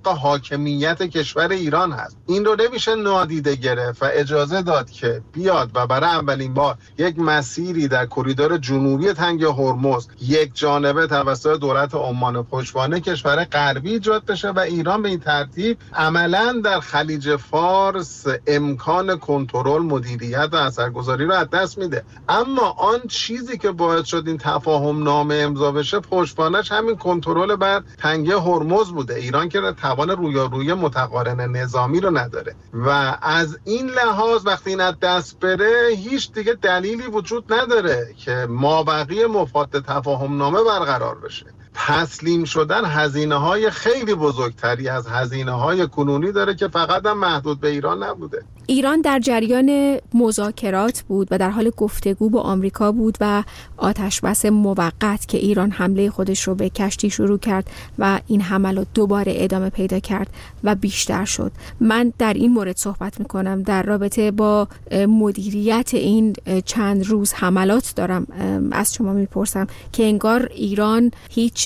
حق حاکمیت کشور ایران هست. این رو نمیشه نادیده گرفت و اجازه داد که بیاد و برای اولین بار یک مسیری در کریدور جنوبی تنگ هرمز یک جانبه توسط دولت عمان پشتوانه کشور غربی ایجاد بشه و ایران به این ترتیب عملاً در خلیج فارس امکان کنترل، مدیریت و اثرگذاری رو از دست میده. اما آن چیزی که باعث شد این تفاهم نامه امضا بشه پشتوانش همین کنترل بر تنگه هرمز بوده. ایران که توان رویارویی متقارن نظامی رو نداره و از این لحاظ وقتی این از دست بره هیچ دیگه دلیلی وجود نداره که مابقی مفاد تفاهم نامه برقرار بشه. تسلیم شدن هزینه‌های خیلی بزرگتری از هزینه‌های کنونی داره که فقط هم محدود به ایران نبوده. ایران در جریان مذاکرات بود و در حال گفتگو با آمریکا بود و آتشبس موقت که ایران حمله خودش رو به کشتی شروع کرد و این حملات دوباره ادامه پیدا کرد و بیشتر شد. من در این مورد صحبت میکنم در رابطه با مدیریت این چند روز حملات دارم از شما میپرسم که انگار ایران هیچ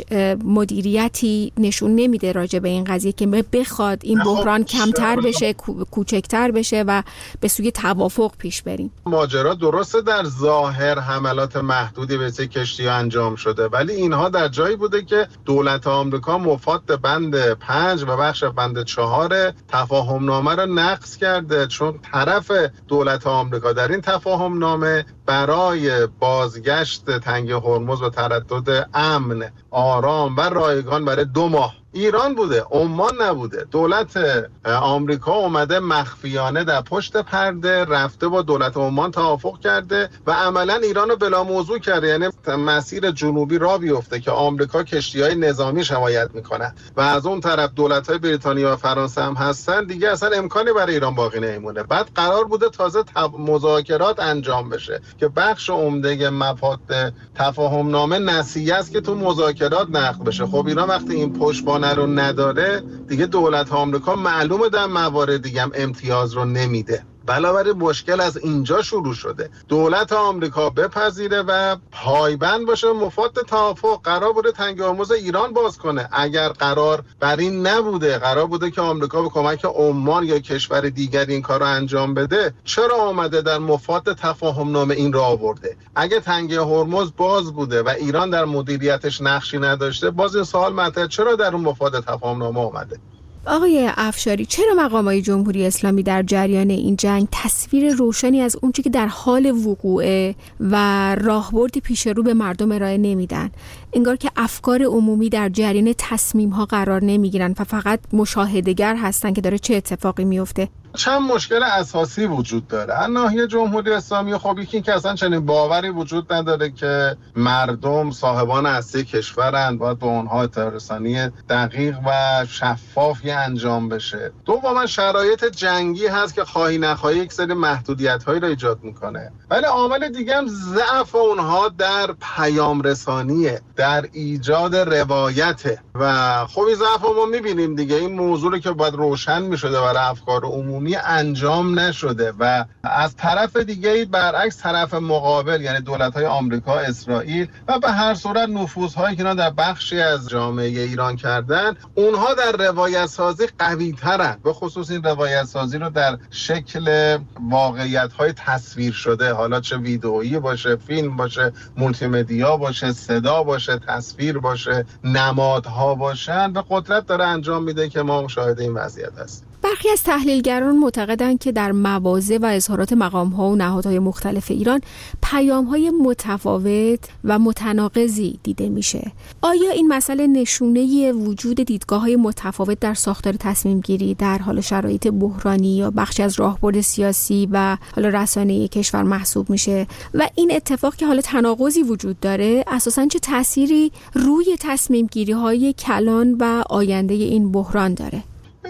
مدیریتی نشون نمیده راجع به این قضیه که بخواد این بحران کمتر بشه، کوچکتر بشه و به سوی توافق پیش بریم. ماجرا درسته در ظاهر حملات محدودی به کشتی انجام شده، ولی اینها در جایی بوده که دولت آمریکا مفاد بند 5 و بخش بند 4 تفاهم نامه را نقض کرده، چون طرف دولت آمریکا در این تفاهم نامه برای بازگشت تنگه هرمز و تردد امن، آرام و رایگان برای 2 ماه ایران بوده، عمان نبوده. دولت آمریکا اومده مخفیانه در پشت پرده رفته با دولت عمان توافق کرده و عملا ایران رو بلا موضوع کرده، یعنی مسیر جنوبی را بیفته که آمریکا کشتی‌های نظامی حمایت میکنه و از اون طرف دولت‌های بریتانیا و فرانسه هم هستن، دیگه اصلا امکانی برای ایران باقی نمیمونه. بعد قرار بوده تازه مذاکرات انجام بشه که بخش عمده مفاد تفاهم نامه نسیه است که تو مذاکرات نقض بشه. خب ایران وقتی این پشتوانه رو نداره دیگه دولت آمریکا معلومه در موارد دیگه هم امتیاز رو نمیده. بنابراین مشکل از اینجا شروع شده. دولت آمریکا بپذیره و پایبند باشه مفاد توافق. قرار بوده تنگه هرمز ایران باز کنه. اگر قرار بر این نبوده، قرار بوده که آمریکا به کمک عمان یا کشور دیگری این کار رو انجام بده، چرا آمده در مفاد تفاهم نامه این را آورده؟ اگه تنگه هرمز باز بوده و ایران در مدیریتش نقشی نداشته، باز این سوال مطرحه چرا در اون مفاد تفاهم نامه آمده؟ آقای افشاری، چرا مقامات جمهوری اسلامی در جریان این جنگ تصویر روشنی از اون چیزی که در حال وقوعه و راهبردی پیش رو به مردم ارائه نمیدن؟ انگار که افکار عمومی در جریان تصمیم‌ها قرار نمیگیرن و فقط مشاهده‌گر هستن که داره چه اتفاقی میفته. چند مشکل اساسی وجود داره از ناحیه جمهوری اسلامی. خب یکی که اصلا چنین باوری وجود نداره که مردم صاحبان اصلی کشورند، باید با اونها اطلاع رسانی دقیق و شفافی انجام بشه. دوما شرایط جنگی هست که خواهی نخواهی یک سری محدودیت‌هایی را ایجاد میکنه. ولی عامل دیگه هم ضعف اونها در پیام رسانیه، در ایجاد روایته و خب این ضعف ما میبینیم دیگه. این موضوع رو که باید روشن میشده برای افکار عمومی انجام نشده و از طرف دیگه برعکس طرف مقابل، یعنی دولت‌های آمریکا، اسرائیل و به هر صورت نفوذهایی که در بخشی از جامعه ایران کردن، اونها در روایت سازی قوی ترن. به خصوص این روایت سازی رو در شکل واقعیت‌های تصویر شده، حالا چه ویدئویی باشه، فیلم باشه، مولتی مدیا باشه، صدا باشه، تصویر باشه، نمادها باشن، به قدرت داره انجام میده که ما مشاهده این وضعیت هستیم. برخی از تحلیلگران معتقدند که در مواضع و اظهارات مقام‌ها و نهادهای مختلف ایران پیام‌های متفاوت و متناقضی دیده میشه. آیا این مسئله نشونه وجود دیدگاه‌های متفاوت در ساختار تصمیم‌گیری در حال شرایط بحرانی یا بخشی از راهبرد سیاسی و حالا رسانه‌ای کشور محسوب میشه و این اتفاق که حالا تناقضی وجود داره اساساً چه تأثیری روی تصمیم‌گیری‌های کلان و آینده این بحران داره؟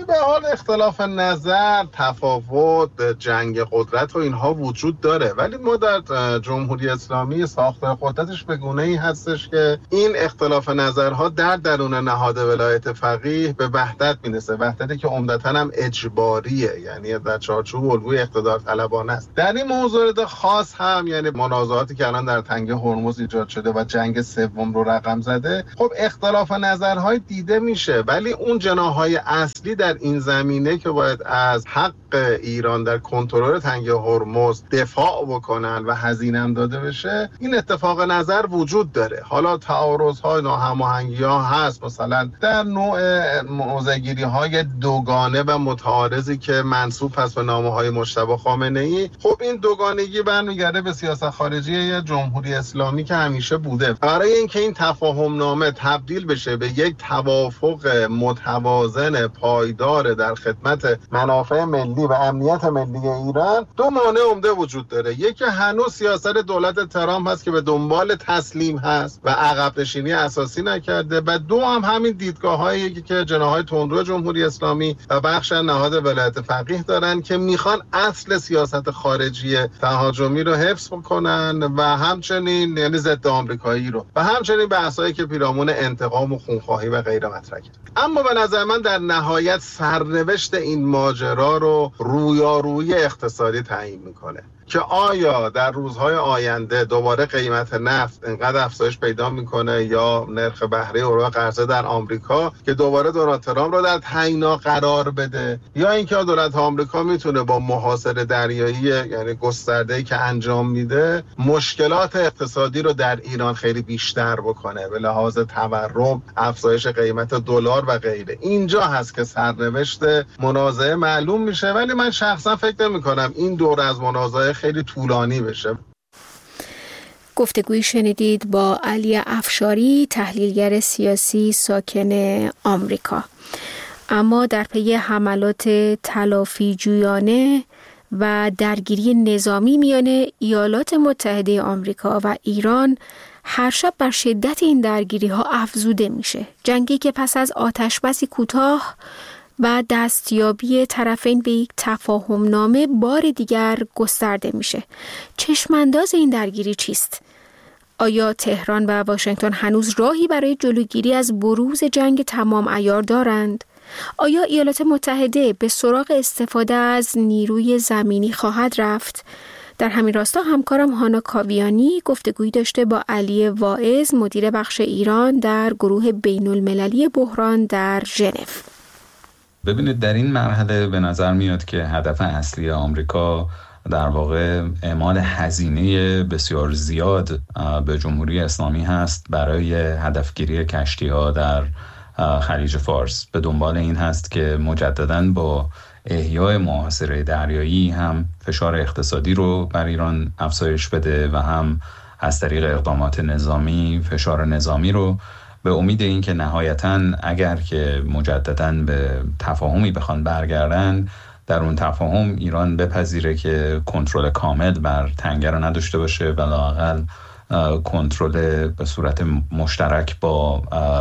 به حال اختلاف نظر، تفاوت، جنگ قدرت و اینها وجود داره، ولی ما در جمهوری اسلامی ساختار قدرتش به گونه‌ای هستش که این اختلاف نظرها در درون نهاد ولایت فقیه به وحدت میرسه، وحدتی که عمدتاً هم اجباریه، یعنی در چارچوب الگوی اقتدار طلبانه است. در این موضوع خاص هم یعنی منازعاتی که الان در تنگه هرمز ایجاد شده و جنگ سوم رو رقم زده، خب اختلاف نظرهای دیده میشه، ولی اون جناح‌های اصلی در این زمینه که باید از حق ایران در کنترل تنگه هرمز دفاع بکنن و هزینه هم داده بشه، این اتفاق نظر وجود داره. حالا تعارض‌ها، ناهماهنگی‌ها هست، مثلا در نوع موضع‌گیری‌های دوگانه و متعارضی که منسوب هست به نامه‌های مجتبی خامنه‌ای. خب این دوگانگی برمیگرده به سیاست خارجی جمهوری اسلامی که همیشه بوده. برای اینکه این تفاهم نامه تبدیل بشه به یک توافق متوازن پایدار در خدمت منافع ملی و امنیت ملی ایران، دو مانع عمده وجود داره. یکی هنوز سیاست دولت ترامپ هست که به دنبال تسلیم هست و عقب نشینی اساسی نکرده، و دو هم همین دیدگاه‌هایی که جناح‌های تندرو جمهوری اسلامی و بخش نهاد ولایت فقیه دارن که میخوان اصل سیاست خارجی تهاجمی رو حفظ بکنن و همچنین یعنی ضد آمریکایی رو، و همچنین بحثایی که پیرامون انتقام و خونخواهی و غیره مطرح کرد. اما به نظر من در نهایت سرنوشت این ماجرا رو رویارویی اقتصادی تعیین میکنه که آیا در روزهای آینده دوباره قیمت نفت انقدر افزایش پیدا میکنه یا نرخ بهره اوراق قرضه در آمریکا که دوباره دونالد ترامپ رو در تعیینا قرار بده، یا اینکه دولت آمریکا میتونه با محاصره دریایی یعنی گسترده‌ای که انجام میده مشکلات اقتصادی رو در ایران خیلی بیشتر بکنه به لحاظ تورم، افزایش قیمت دلار و غیره. اینجا هست که سرنوشت منازعه معلوم میشه، ولی من شخصا فکر نمی‌کنم این دور از منازعه خیلی طولانی بشه. گفتگویی شنیدید با علی افشاری، تحلیلگر سیاسی ساکن آمریکا. اما در پی حملات تلافی جویانه و درگیری نظامی میان ایالات متحده آمریکا و ایران، هر شب بر شدت این درگیری ها افزوده میشه. جنگی که پس از آتشبسی کوتاه و دستیابی طرفین به یک تفاهم نامه بار دیگر گسترده میشه. چشمانداز این درگیری چیست؟ آیا تهران و واشنگتن هنوز راهی برای جلوگیری از بروز جنگ تمام عیار دارند؟ آیا ایالات متحده به سراغ استفاده از نیروی زمینی خواهد رفت؟ در همین راستا همکارم هانا کاویانی گفتگویی داشته با علی واعظ، مدیر بخش ایران در گروه بین المللی بحران در ژنو. ببینید، در این مرحله به نظر میاد که هدف اصلی آمریکا در واقع اعمال هزینه بسیار زیاد به جمهوری اسلامی هست برای هدفگیری کشتی‌ها در خلیج فارس. به دنبال این هست که مجدداً با احیای محاصره دریایی هم فشار اقتصادی رو بر ایران افزایش بده و هم از طریق اقدامات نظامی فشار نظامی رو، به امید این که نهایتاً اگر که مجدداً به تفاهمی بخوان برگردن، در اون تفاهم ایران بپذیره که کنترل کامل بر تنگه رو نداشته باشه و لااقل کنترل به صورت مشترک با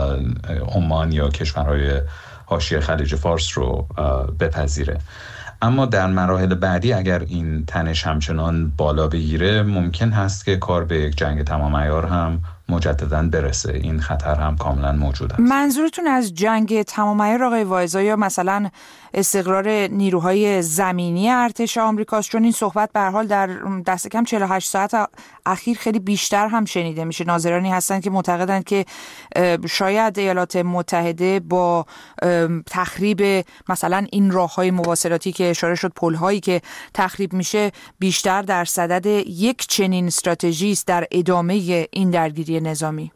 عمان یا کشورهای حاشیه خلیج فارس رو بپذیره. اما در مراحل بعدی اگر این تنش همچنان بالا بگیره، ممکن هست که کار به یک جنگ تمام عیار هم مجدداً برسه. این خطر هم کاملا موجود است. منظورتون از جنگ تمام عیار آقای واعظ یا مثلا استقرار نیروهای زمینی ارتش آمریکاست؟ چون این صحبت به هر حال در دست کم 48 ساعت اخیر خیلی بیشتر هم شنیده میشه. ناظرانی هستند که معتقدند که شاید ایالات متحده با تخریب مثلا این راههای مواصلاتی که اشاره شد، پل‌هایی که تخریب میشه، بیشتر در صدد یک چنین استراتژی است در ادامه این درگیری نظامی.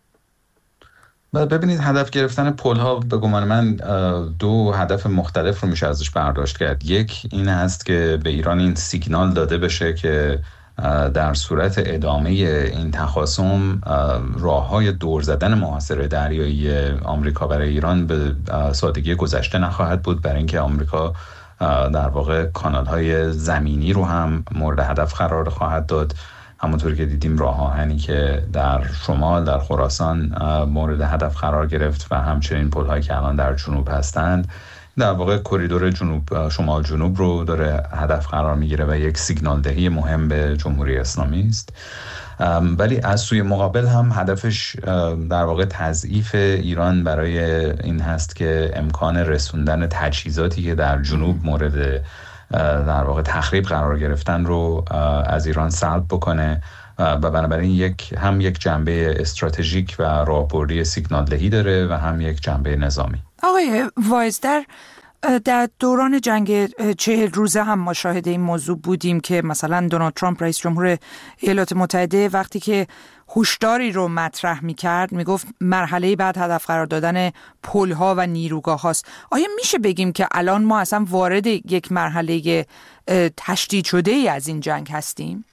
ببینید، هدف گرفتن پل‌ها به گمان من دو هدف مختلف رو میشه ازش برداشت کرد. یک این هست که به ایران این سیگنال داده بشه که در صورت ادامه این تخاصم راه‌های دور زدن محاصره دریایی آمریکا برای ایران به سادگی گذشته نخواهد بود، برای اینکه آمریکا در واقع کانال‌های زمینی رو هم مورد هدف قرار خواهد داد. همونطور که دیدیم راه آهنی که در شمال در خراسان مورد هدف قرار گرفت و همچنین پل‌هایی که الان در جنوب هستند، در واقع کریدور جنوب شمال جنوب رو داره هدف قرار میگیره و یک سیگنال دهی مهم به جمهوری اسلامی است. ولی از سوی مقابل هم هدفش در واقع تضعیف ایران برای این هست که امکان رسوندن تجهیزاتی که در جنوب مورد در واقع تخریب قرار گرفتن رو از ایران سلب بکنه و بنابراین یک جنبه استراتژیک و راهبردی سیگنال دهی داره و هم یک جنبه نظامی. آقای وایز، در دوران جنگ 40 روزه هم ما شاهد این موضوع بودیم که مثلا دونالد ترامپ رئیس جمهور ایالات متحده وقتی که هشداری رو مطرح می‌کرد میگفت مرحله بعد هدف قرار دادن پل‌ها و نیروگاه هاست. آیا میشه بگیم که الان ما اصلا وارد یک مرحله تشدید شده ای از این جنگ هستیم؟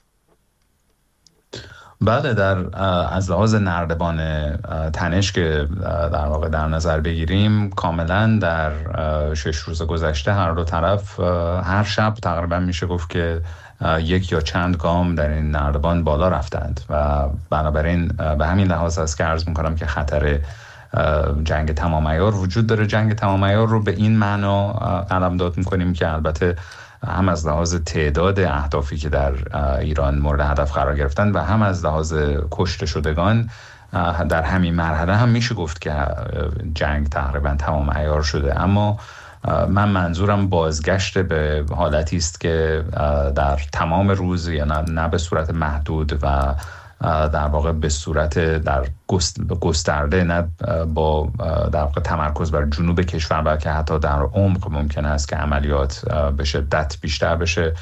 بله، از لحاظ نردبان تنش که در واقع در نظر بگیریم، کاملا در 6 روز گذشته هر دو طرف هر شب تقریبا میشه گفت که یک یا چند گام در این نردبان بالا رفتند و بنابراین به همین لحاظ است که عرض میکنم که خطر جنگ تمام عیار وجود داره. جنگ تمام عیار رو به این معنا قلمداد میکنیم که البته هم از لحاظ تعداد اهدافی که در ایران مورد هدف قرار گرفتن و هم از لحاظ کشته شدگان در همین مرحله هم میشه گفت که جنگ تقریبا تمام عیار شده. اما من منظورم بازگشت به حالتی است که در تمام روز یا نه به صورت محدود و در واقع به صورت در گسترده، نه با در واقع تمرکز بر جنوب کشور، بلکه حتی در عمق ممکن است که عملیات به شدت بیشتر بشه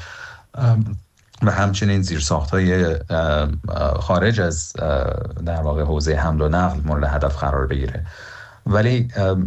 و همچنین زیرساخت‌های خارج از در واقع حوزه حمل و نقل مورد هدف قرار بگیره. ولی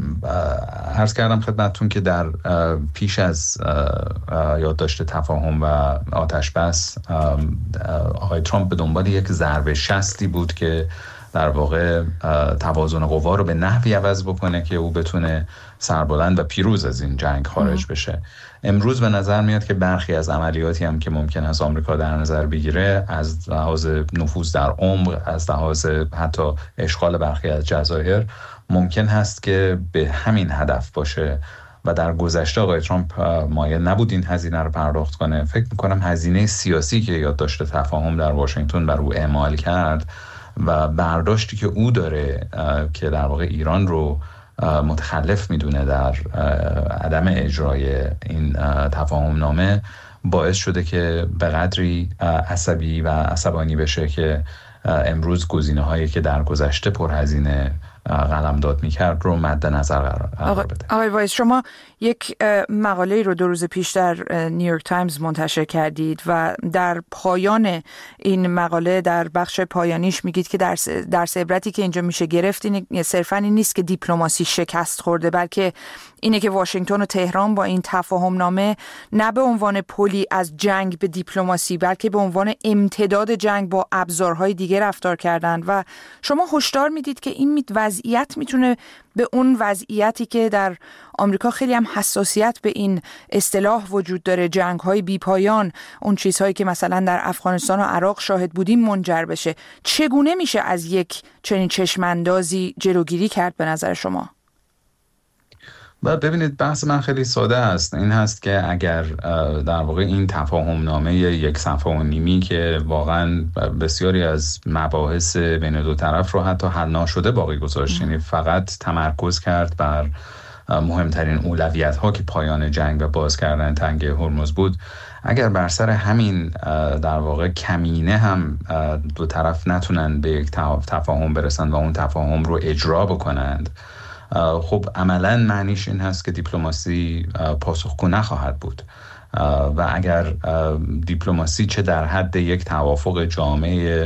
عرض کردم خدمتتون که در پیش از یادداشت تفاهم و آتش بس آقای ترامپ به دنبال یک ضربه شستی بود که در واقع توازن قوا رو به نحوی عوض بکنه که او بتونه سربلند و پیروز از این جنگ خارج بشه. امروز به نظر میاد که برخی از عملیاتی هم که ممکن است آمریکا در نظر بگیره، از لحاظ نفوذ در عمق، از لحاظ حتی اشغال برخی از جزایر، ممکن هست که به همین هدف باشه و در گذشته آقای ترامپ مایل نبود این هزینه رو پرداخت کنه. فکر میکنم هزینه سیاسی که یادداشت تفاهم در واشنگتن بر او اعمال کرد و برداشتی که او داره که در واقع ایران رو متخلف میدونه در عدم اجرای این تفاهم نامه، باعث شده که به قدری عصبی و عصبانی بشه که امروز گزینه‌هایی که در گذشته پرهزینه قلمداد می‌کرد رو مد نظر قرار بده. آقای وایس، شما یک مقاله رو 2 روز پیش در نیویورک تایمز منتشر کردید و در پایان این مقاله در بخش پایانیش میگید که درس عبرتی که اینجا میشه گرفت صرفاً این نیست که دیپلماسی شکست خورده، بلکه اینه که واشنگتن و تهران با این تفاهم نامه نه به عنوان پلی از جنگ به دیپلماسی، بلکه به عنوان امتداد جنگ با ابزارهای دیگه رفتار کردند و شما هشدار میدید که این وضعیت میتونه به اون وضعیتی که در آمریکا خیلی هم حساسیت به این اصطلاح وجود داره، جنگ‌های بی‌پایان، اون چیزهایی که مثلا در افغانستان و عراق شاهد بودیم، منجر بشه. چگونه میشه از یک چنین چشم‌اندازی جلوگیری کرد به نظر شما؟ ببینید، بحث من خیلی ساده است. این هست که اگر در واقع این تفاهم نامه 1.5 صفحه که واقعا بسیاری از مباحث بین دو طرف رو حتی حل ناشده باقی گذاشت، یعنی فقط تمرکز کرد بر مهمترین اولویت ها که پایان جنگ و باز کردن تنگه هرمز بود، اگر بر سر همین در واقع کمینه هم دو طرف نتونن به یک تفاهم برسن و اون تفاهم رو اجرا بکنند، خب عملاً معنیش این هست که دیپلماسی پاسخگو نخواهد بود و اگر دیپلماسی چه در حد یک توافق جامع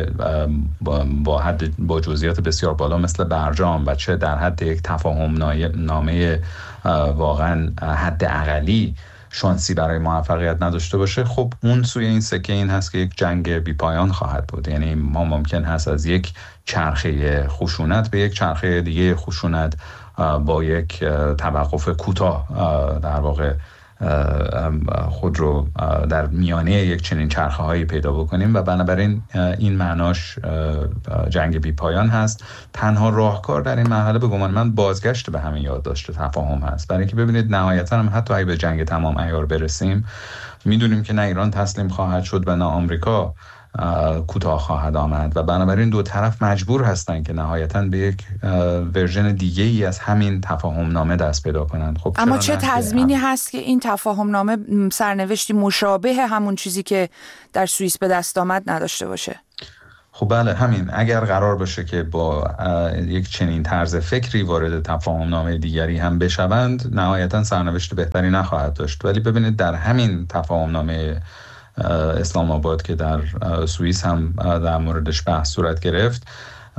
با جزئیات بسیار بالا مثل برجام و چه در حد یک تفاهم نامه واقعاً حد اقلی شانسی برای موفقیت نداشته باشه، خب اون سوی این سکه این هست که یک جنگ بی پایان خواهد بود. یعنی ما ممکن هست از یک چرخه خشونت به یک چرخه دیگه خشونت با یک توقف کوتاه در واقع خود رو در میانه یک چنین چرخه هایی پیدا بکنیم و بنابراین این معناش جنگ بی پایان هست. تنها راهکار در این مرحله به گمان من بازگشت به همین یادداشت تفاهم هست، برای اینکه ببینید نهایتا هم حتی اگه به جنگ تمام عیار برسیم میدونیم که نه ایران تسلیم خواهد شد و نه آمریکا کوتاه خواهد آمد و بنابراین دو طرف مجبور هستن که نهایتاً به یک ورژن دیگه ای از همین تفاهم نامه دست پیدا کنند. خب اما چه تضمینی هست که این تفاهم نامه سرنوشتی مشابه همون چیزی که در سوئیس به دست آمد نداشته باشه؟ خب بله، همین اگر قرار باشه که با یک چنین طرز فکری وارد تفاهم نامه دیگری هم بشوند نهایتاً سرنوشت بهتری نخواهد داشت. ولی ببینید در همین تفاهم نامه اسلام آباد که در سوئیس هم در موردش بحث صورت گرفت،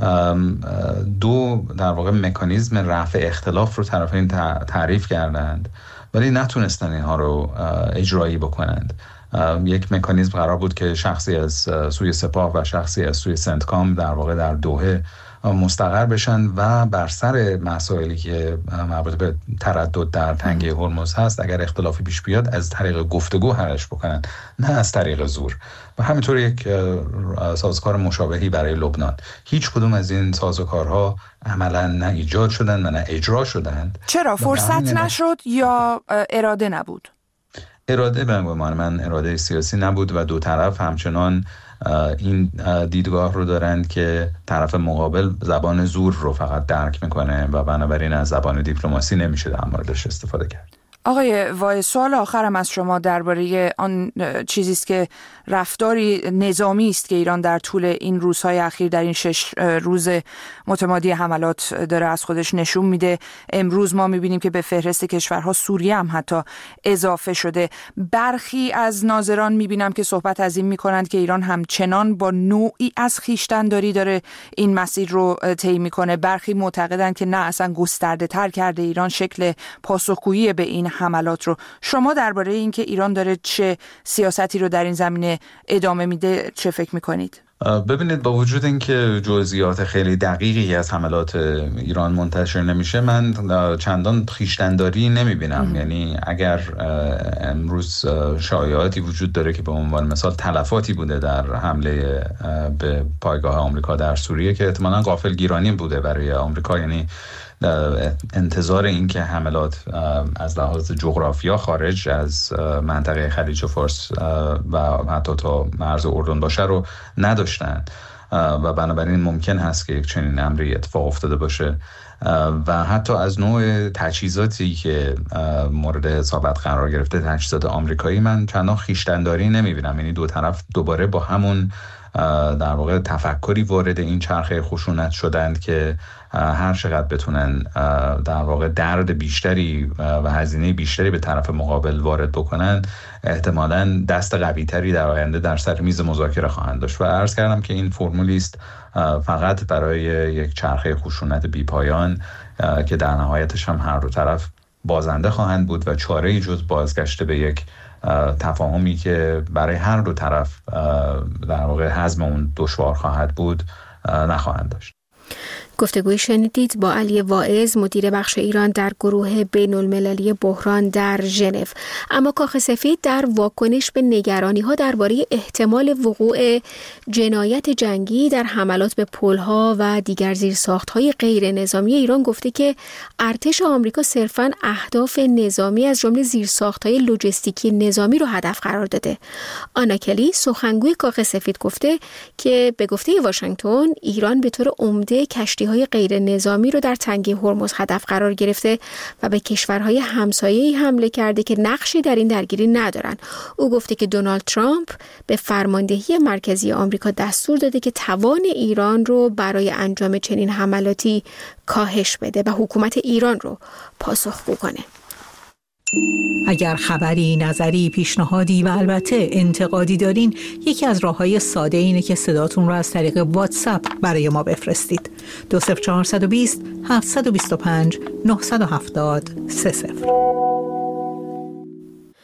دو در واقع مکانیزم رفع اختلاف رو طرفین تعریف کردند ولی نتونستن اینها رو اجرایی بکنند. یک مکانیزم قرار بود که شخصی از سوی سپاه و شخصی از سوی سنتکام در واقع در دوحه مستقر بشن و بر سر مسائلی که مربوط به تردد در تنگه هرمز هست اگر اختلافی پیش بیاد از طریق گفتگو حلش بکنن، نه از طریق زور. و همینطور یک سازوکار مشابهی برای لبنان. هیچ کدوم از این سازوکارها عملا نه ایجاد شدن و نه اجرا شدند. چرا؟ فرصت نشد یا اراده نبود؟ اراده به گمان من اراده سیاسی نبود و دو طرف همچنان این دیدگاه رو دارند که طرف مقابل زبان زور رو فقط درک میکنه و بنابراین از زبان دیپلماسی نمیشه در موردش استفاده کرد. آقای وایز، سوال آخرم از شما درباره آن چیزی است که رفتاری نظامی است که ایران در طول این روزهای اخیر در این 6 روز متمادی حملات داره از خودش نشون میده. امروز ما میبینیم که به فهرست کشورها سوریه هم حتی اضافه شده. برخی از ناظران میبینم که صحبت از این میکنند که ایران همچنان با نوعی از خویشتن‌داری داره این مسیر رو طی میکنه. برخی معتقدند که نه، اصلا گسترده تر کرده ایران شکل پاسخگویی به این حملات رو. شما درباره این که ایران داره چه سیاستی رو در این زمینه ادامه میده چه فکر میکنید؟ ببینید، با وجود اینکه جزئیات خیلی دقیقی از حملات ایران منتشر نمیشه، من چندان خویشتن‌داری نمیبینم. یعنی اگر امروز شایعاتی وجود داره که به عنوان مثال تلفاتی بوده در حمله به پایگاه آمریکا در سوریه که احتمالاً غافلگیرانی بوده برای آمریکا، یعنی انتظار این که حملات از لحاظ جغرافیا خارج از منطقه خلیج فارس و حتی تا مرز اردن باشه رو نداشتن و بنابراین ممکن هست که یک چنین امری اتفاق افتاده باشه و حتی از نوع تجهیزاتی که مورد حسابت قرار گرفته، تجهیزات آمریکایی، من چندان خویشتن‌داری نمیبینم. یعنی دو طرف دوباره با همون در واقع تفکری وارد این چرخه خشونت شدند که هر چقدر بتونن در واقع درد بیشتری و هزینه بیشتری به طرف مقابل وارد بکنن، احتمالاً دست قوی‌تری در آینده در سر میز مذاکره خواهند داشت. و عرض کردم که این فرمولی است فقط برای یک چرخه خشونت بی پایان که در نهایتش هم هر دو طرف بازنده خواهند بود و چاره‌ای جز بازگشت به یک تفاهمی که برای هر دو طرف در واقع هضم اون دشوار خواهد بود نخواهند داشت. گفتگوی شنیدید با علی واعظ، مدیر بخش ایران در گروه بین المللی بحران در ژنو. اما کاخ سفید در واکنش به نگرانی‌ها درباره احتمال وقوع جنایت جنگی در حملات به پل‌ها و دیگر زیرساخت‌های غیر نظامی ایران گفته که ارتش آمریکا صرفاً اهداف نظامی از جمله زیرساخت‌های لوجستیکی نظامی رو هدف قرار داده. آنا کلی، سخنگوی کاخ سفید، گفته که به گفته واشنگتن ایران به طور عمده کشتی‌های غیر نظامی رو در تنگه هرمز هدف قرار گرفته و به کشورهای همسایه‌ای حمله کرده که نقشی در این درگیری ندارن. او گفته که دونالد ترامپ به فرماندهی مرکزی آمریکا دستور داده که توان ایران رو برای انجام چنین حملاتی کاهش بده و حکومت ایران رو پاسخگو کنه. اگر خبری، نظری، پیشنهادی و البته انتقادی دارین، یکی از راه‌های ساده اینه که صداتون رو از طریق واتساپ برای ما بفرستید. 20420 725 970 30.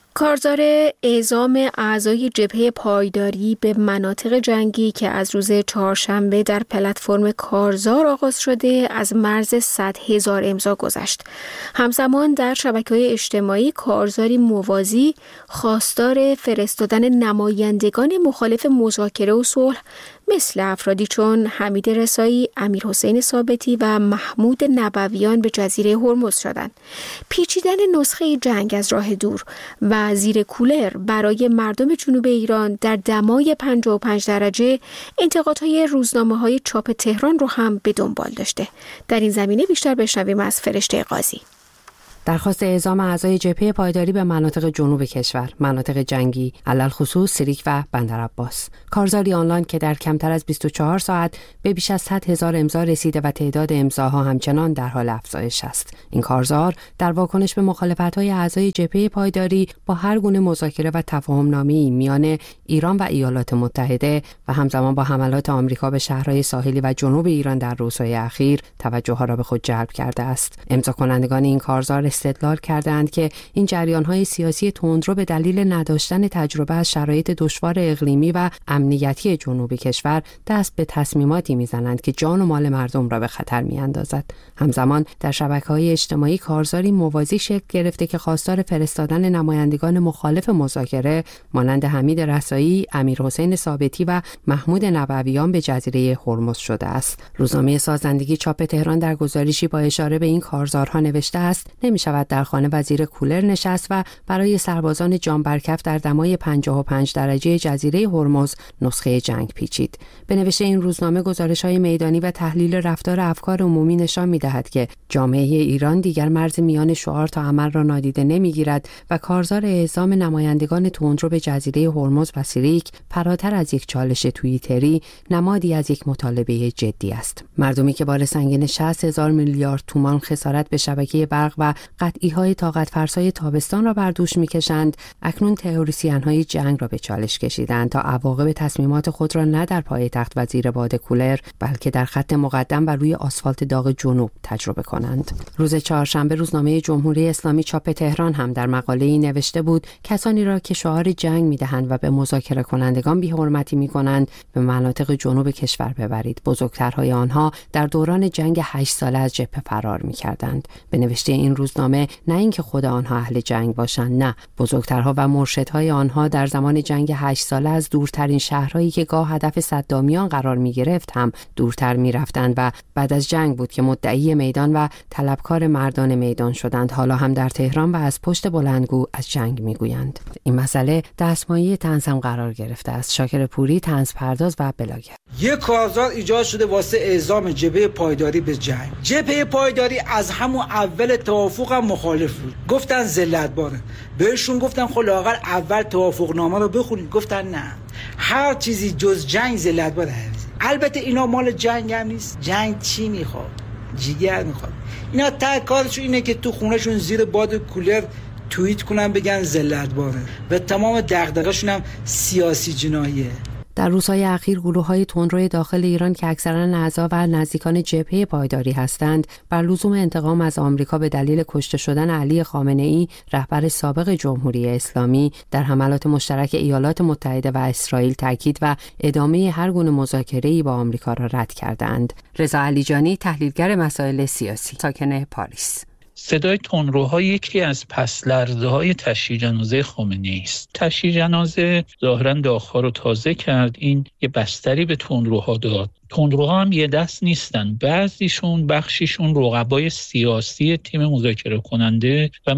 کارزار اعزام اعضای جبهه پایداری به مناطق جنگی که از روز چهارشنبه در پلتفرم کارزار آغاز شده از مرز 100,000 امضا گذشت. همزمان در شبکه‌های اجتماعی کارزاری موازی خواستار فرستادن نمایندگان مخالف مذاکره و صلح مثل افرادی چون حمید رسایی، امیرحسین ثابتی و محمود نبویان به جزیره هرمز شدند. پیچیدن نسخه جنگ از راه دور و زیر کولر برای مردم جنوب ایران در دمای 55 درجه انتقادهای روزنامه‌های چاپ تهران رو هم به دنبال داشته. در این زمینه بیشتر بشنویم از فرشته قاضی. درخواست اعزام اعضای جبهه پایداری به مناطق جنوب کشور، مناطق جنگی، علل خصوص سیریک و بندرعباس. کارزاری آنلاین که در کمتر از 24 ساعت به بیش از 100,000 امضا رسیده و تعداد امضاها همچنان در حال افزایش است. این کارزار در واکنش به مخالفت‌های اعضای جبهه پایداری با هر گونه مذاکره و تفاهم‌نامه‌ای میان ایران و ایالات متحده و همزمان با حملات آمریکا به شهرهای ساحلی و جنوب ایران در روزهای اخیر توجه‌ها را به خود جلب کرده است. امضا کنندگان این کارزار استدلال کردند که این جریان‌های سیاسی تندرو به دلیل نداشتن تجربه از شرایط دشوار اقلیمی و امنیتی جنوب کشور دست به تصمیماتی می‌زنند که جان و مال مردم را به خطر می‌اندازد. همزمان در شبکه‌های اجتماعی کارزاری موازی شکل گرفته که خواستار فرستادن نمایندگان مخالف مذاکره مانند حمید رسایی، امیرحسین ثابتی و محمود نبویان به جزیره هرمز شده است. روزنامه سازندگی چاپ تهران در گزارشی با اشاره به این کارزارها نوشته است: نمی‌شود در خانه و زیر کولر نشست و برای سربازان جان برکف در دمای 55 درجه جزیره هرمز نسخه جنگ پیچید. به نوشته این روزنامه گزارش‌های میدانی و تحلیل رفتار افکار عمومی نشان می‌دهد که جامعه ایران دیگر مرز میان شعار تا عمل را نادیده نمی‌گیرد و کارزار اعزام نمایندگان تندرو به جزیره هرمز و سیریک فراتر از یک چالش توییتری نمادی از یک مطالبه جدی است. مردمی که بار سنگین 60,000 میلیارد تومان خسارت به شبکه برق و قطعی‌های طاقت فرسای تابستان را بر دوش می‌کشند، اکنون تئوریسین‌های جنگ را به چالش کشیدند تا عواقب تصمیمات خود را نه در پایتخت و زیر باد کولر بلکه در خط مقدم و روی آسفالت داغ جنوب تجربه کنند. روز چهارشنبه روزنامه جمهوری اسلامی چاپ تهران هم در مقاله‌ای نوشته بود: کسانی را که شعار جنگ می‌دهند و به مذاکره کنندگان بی‌حرمتی می‌کنند به مناطق جنوب کشور ببرید. بزرگترهای آنها در دوران جنگ 8 ساله از جبهه فرار می‌کردند. به نوشته این روزنامه نه اینکه خود آنها اهل جنگ باشند، نه، بزرگترها و مرشدهای آنها در زمان جنگ 8 ساله از دورترین شهرهایی که گاه هدف صدامیان قرار می‌گرفت هم دورتر می‌رفتند و بعد از جنگ بود که مدعی میدان و طلبکار مردان میدان شدند. حالا هم در تهران و از پشت بلندگو از جنگ می‌گویند. این مسئله دستمایه طنز هم قرار گرفته است. شاکر پوری، طنز پرداز و بلاگر. یک کارزار ایجاد شده واسه اعزام جبهه پایداری به جنگ. جبهه پایداری از همون اول توافق هم مخالف بود. گفتن ذلت باره. بهشون گفتن خب لااقل اول توافقنامه رو بخونید. گفتن نه. هر چیزی جز جنگ ذلت باره. البته اینا مال جنگ هم نیست. جنگ چی میخواد؟ جیگر میخواد. اینا ته کارشون اینه که تو خونهشون زیر باد کولر توییت کنن بگن ذلت باره. و تمام دغدغه‌شون هم سیاسی جناییه. در روزهای اخیر گروه‌های تندرو داخل ایران که اکثراً اعضا و نزدیکان جبهه پایداری هستند بر لزوم انتقام از آمریکا به دلیل کشته شدن علی خامنه‌ای رهبر سابق جمهوری اسلامی در حملات مشترک ایالات متحده و اسرائیل تاکید و ادامه هر گونه مذاکره‌ای با آمریکا را رد کردند. رضا علیجانی، تحلیلگر مسائل سیاسی، ساکن پاریس: صدای تندروها یکی از پس‌لرزه‌های تشییع جنازه خامنه‌ای است. تشییع جنازه ظاهراً داغ‌ها رو تازه کرد. این یه بستری به تندروها داد. تندروها هم یه دست نیستن. بعضیشون بخشیشون رقبای سیاسی تیم مذاکره کننده و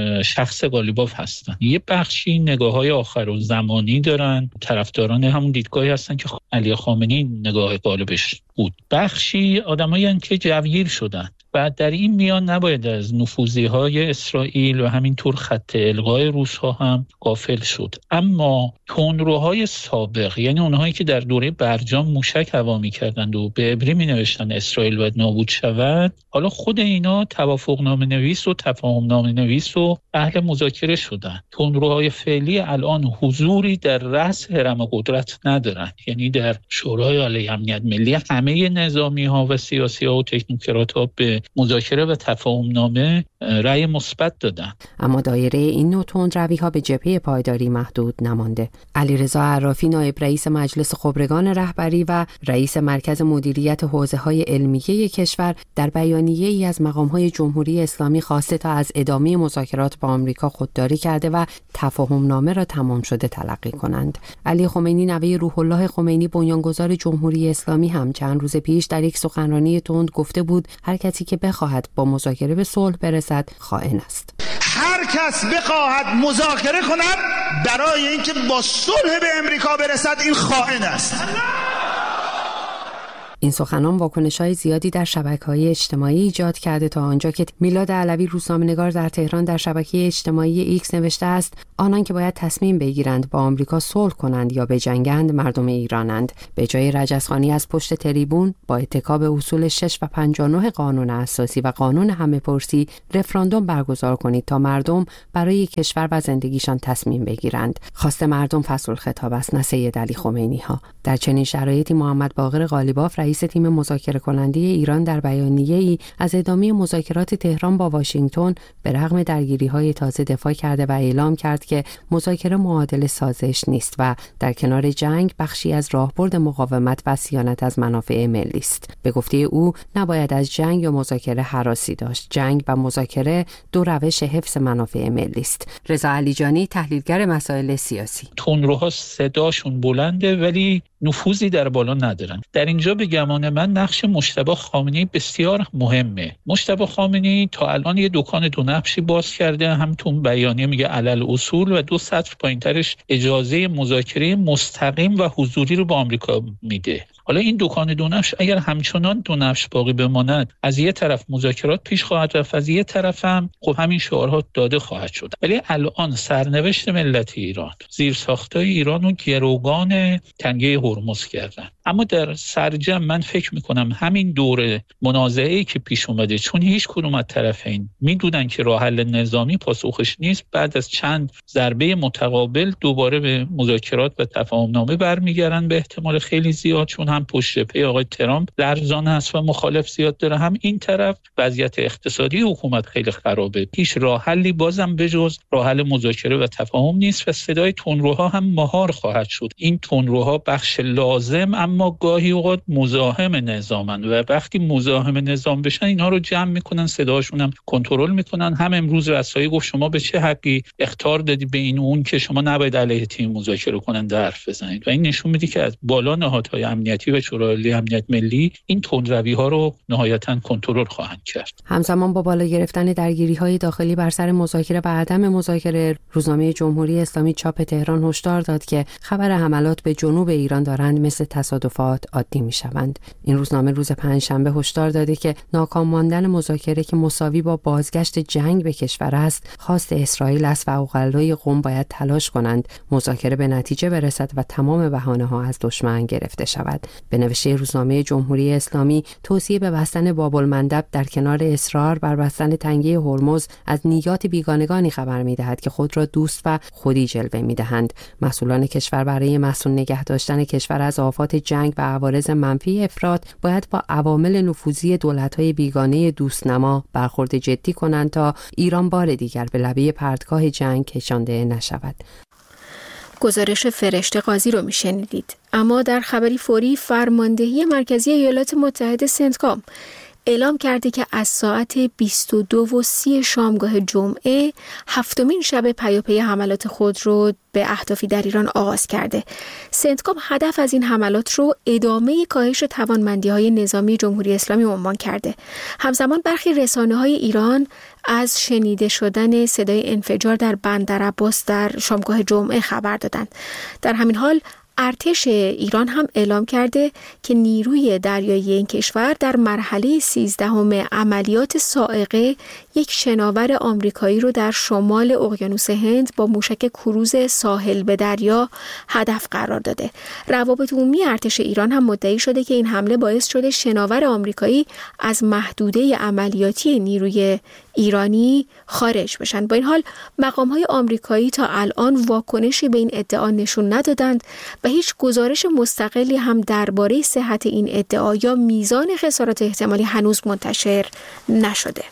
شخص قالیباف هستن. یه بخشی نگاه‌های آخرالزمانی دارن. طرفداران همون دیدگاهی هستن که علی خامنه‌ای نگاه غالبش بود. بخشی آدمایی هستن که جوگیر شدن. و در این میان نباید از نفوذی‌های اسرائیل و همینطور خط القای روس‌ها هم غافل شد. اما تندروهای سابق، یعنی اونهایی که در دوره برجام موشک هوا می‌کردند و به عبری می‌نوشتن اسرائیل باید نابود شود، حالا خود اینا توافقنامه نویس و تفاهمنامه نویس و اهل مذاکره شدن. تندروهای فعلی الان حضوری در رأس هرم قدرت ندارن. یعنی در شورای عالی امنیت ملی همه نظامی‌ها و سیاسی‌ها و تکنوکرات‌ها به به مذاکره و تفاهم نامه رأی مثبت دادن. اما دایره این نوع تندروی‌ها به جبهه پایداری محدود نمانده. علیرضا عرافی نایب رئیس مجلس خبرگان رهبری و رئیس مرکز مدیریت حوزه‌های علمیه کشور در بیانیه‌ای از مقام‌های جمهوری اسلامی خواسته تا از ادامه مذاکرات با آمریکا خودداری کرده و تفاهم نامه را تمام شده تلقی کنند. علی خمینی نوه روح الله خمینی بنیانگذار جمهوری اسلامی هم چند روز پیش در یک سخنرانی تند گفته بود هر کسی که بخواهد با مذاکره به صلح برسد خائن است. هر کس بخواهد مذاکره کند برای اینکه با صلح به امریکا برسد این خائن است. این سخنان واکنش‌های زیادی در شبکه‌های اجتماعی ایجاد کرده تا آنجا که میلاد علوی روزنامه‌نگار در تهران در شبکه اجتماعی ایکس نوشته است آنان که باید تصمیم بگیرند با آمریکا صلح کنند یا بجنگند مردم ایرانند. به جای رجزخوانی از پشت تریبون با اتکا به اصول 6 و 59 قانون اساسی و قانون همه‌پرسی رفراندوم برگزار کنید تا مردم برای کشور و زندگیشان تصمیم بگیرند. خواست مردم فصل الخطاب است نه سید علی خمینی‌ها. در چنین شرایطی محمد باقر قالیباف رئیس تیم مذاکره کننده ایران در بیانیه‌ای از ادامه مذاکرات تهران با واشنگتن به رغم درگیری‌های تازه دفاع کرده و اعلام کرد که مذاکره معادل سازش نیست و در کنار جنگ بخشی از راهبرد مقاومت و صیانت از منافع ملی است. به گفته او نباید از جنگ یا مذاکره هراسی داشت. جنگ و مذاکره دو روش حفظ منافع ملی است. رضا علیجانی تحلیلگر مسائل سیاسی: تندروها صداشون بلنده ولی نفوذی در بالا ندارن. در اینجا به گمان من نقش مجتبی خامنه‌ای بسیار مهمه. مجتبی خامنه‌ای تا الان یه دکان دو نقشی باز کرده، هم تو بیانیه میگه علل اصول و 2 سطر پایینترش اجازه مذاکره مستقیم و حضوری رو با آمریکا میده. حالا این دکان دو نقش اگر همچنان دو نقش باقی بماند از یه طرف مذاکرات پیش خواهد رفت، از یه طرف هم خب همین شعارها داده خواهد شد. ولی الان سرنوشت ملت ایران، زیرساختای ایران رو گروگان تنگه هرمز کردن. اما در سرجم من فکر میکنم همین دوره منازعه‌ای که پیش اومده، چون هیچ کدوم از طرفین میدونن که راه حل نظامی پاسخش نیست، بعد از چند ضربه متقابل دوباره به مذاکرات و تفاهم نامه برمیگردن به احتمال خیلی زیاد، چون هم پشت جبهه آقای ترامپ لرزان هست و مخالف زیاد داره، هم این طرف وضعیت اقتصادی حکومت خیلی خرابه. هیچ راه حلی بازم بجز راه حل مذاکره و تفاهم نیست و صدای تندروها هم مهار خواهد شد. این تندروها بخش لازم اما گاهی اوقات مزاحم نظامن و وقتی مزاحم نظام بشن اینها رو جمع میکنن، صداشون هم کنترل میکنن. هم امروز رسایی گفت شما به چه حقی اخطار دادی به این اون که شما نباید علیه تیم مذاکره کننده حرف بزنید، و این نشون میده که از بالا نهادهای امنیتی و شورای امنیت ملی این تندروی‌ها رو نهایتاً کنترل خواهند کرد. همزمان با بالا گرفتن درگیری‌های داخلی بر سر مذاکره و عدم مذاکره، روزنامه جمهوری اسلامی چاپ تهران هشدار داد که خبر حملات به جنوب ایران دارند مثل تصادفات عادی می‌شوند. این روزنامه روز پنجشنبه هشدار داده که ناکام ماندن مذاکره که مساوی با بازگشت جنگ به کشور است، خواست اسرائیل است و اوغلای قم باید تلاش کنند مذاکره به نتیجه برسد و تمام بهانه‌ها از دشمن گرفته شود. به نوشته روزنامه جمهوری اسلامی، توصیه به بستن باب‌المندب در کنار اصرار بر بستن تنگه هرمز از نیات بیگانگانی خبر می‌دهد که خود را دوست و خودی جلوه می‌دهند. مسئولان کشور برای مسئول نگه داشتن کشور از آفات جنگ و عوارض منفی افراط باید با عوامل نفوذی دولت‌های بیگانه دوستنما برخورد جدی کنند تا ایران بار دیگر به لبه پرتگاه جنگ کشانده نشود. گزارش فرشته قاضی رو میشنیدید. اما در خبری فوری، فرماندهی مرکزی ایالات متحده سنتکام اعلام کرده که از ساعت 22:30 شامگاه جمعه 7مین شب پیاپی حملات خود رو به اهدافی در ایران آغاز کرده. سنتکام هدف از این حملات رو ادامه کاهش توانمندی‌های نظامی جمهوری اسلامی عنوان کرده. همزمان برخی رسانه‌های ایران از شنیده شدن صدای انفجار در بندر عباس در شامگاه جمعه خبر دادند. در همین حال ارتش ایران هم اعلام کرده که نیروی دریایی این کشور در مرحله 13 عملیات صاعقه یک شناور آمریکایی رو در شمال اقیانوس هند با موشک کروز ساحل به دریا هدف قرار داده. روابط عمومی ارتش ایران هم مدعی شده که این حمله باعث شده شناور آمریکایی از محدوده عملیاتی نیروی ایرانی خارج بشن. با این حال مقام‌های آمریکایی تا الان واکنشی به این ادعا نشون ندادند و هیچ گزارش مستقلی هم درباره صحت این ادعا یا میزان خسارات احتمالی هنوز منتشر نشده.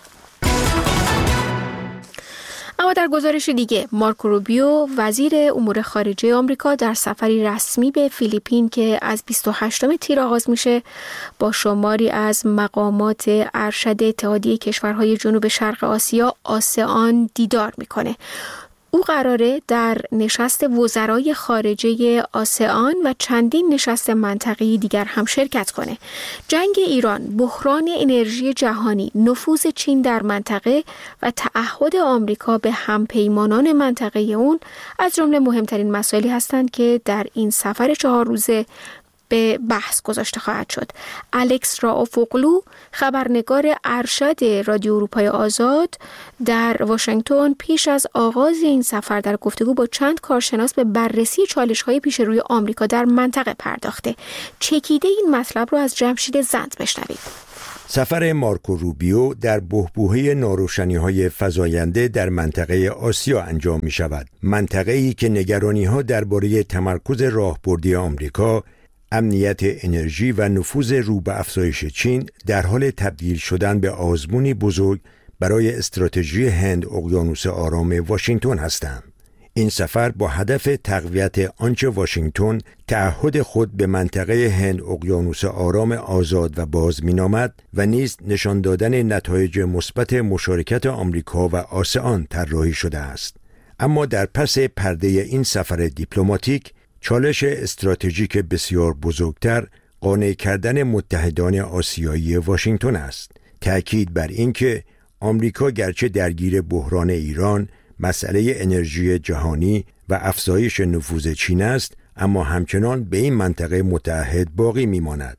اما در گزارش دیگه مارکو روبیو وزیر امور خارجه آمریکا در سفری رسمی به فیلیپین که از 28 تیر آغاز میشه با شماری از مقامات ارشد اتحادیه کشورهای جنوب شرق آسیا آسئان دیدار میکنه. او قراره در نشست وزرای خارجه آسئان و چندین نشست منطقه‌ای دیگر هم شرکت کنه. جنگ ایران، بحران انرژی جهانی، نفوذ چین در منطقه و تعهد آمریکا به همپیمانان منطقه اون از جمله مهمترین مسائلی هستند که در این سفر 4 روزه به بحث گذاشته خواهد شد. الکس راوفوغلو، خبرنگار ارشد رادیو اروپای آزاد در واشنگتن، پیش از آغاز این سفر در گفتگو با چند کارشناس به بررسی چالش‌های پیش روی آمریکا در منطقه پرداخته. چکیده این مطلب رو از جمشید زند بشنوید. سفر مارکو روبیو در بحبوحه ناروشنی‌های فزاینده در منطقه آسیا انجام می‌شود. منطقه‌ای که نگرانی‌ها درباره تمرکز راهبردی آمریکا، امنیت انرژی و نفوذ رو به افزایش چین در حال تبدیل شدن به آزمونی بزرگ برای استراتژی هند اقیانوس آرام واشنگتن هستند. این سفر با هدف تقویت آنچه واشنگتن تعهد خود به منطقه هند اقیانوس آرام آزاد و باز مینامد و نیز نشان دادن نتایج مثبت مشارکت آمریکا و آسئان طراحی شده است. اما در پس پرده این سفر دیپلماتیک چالش استراتژیک بسیار بزرگتر قانع کردن متحدان آسیایی واشنگتن است. تأکید بر این که آمریکا گرچه درگیر بحران ایران، مسئله انرژی جهانی و افزایش نفوذ چین است، اما همچنان به این منطقه متعهد باقی میماند.